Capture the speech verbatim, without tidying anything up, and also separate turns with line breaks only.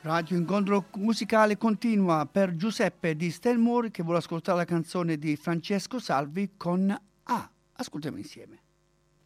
Radio Incontro Musicale continua per Giuseppe di Stellmore che vuole ascoltare la canzone di Francesco Salvi con A. Ascoltiamo insieme.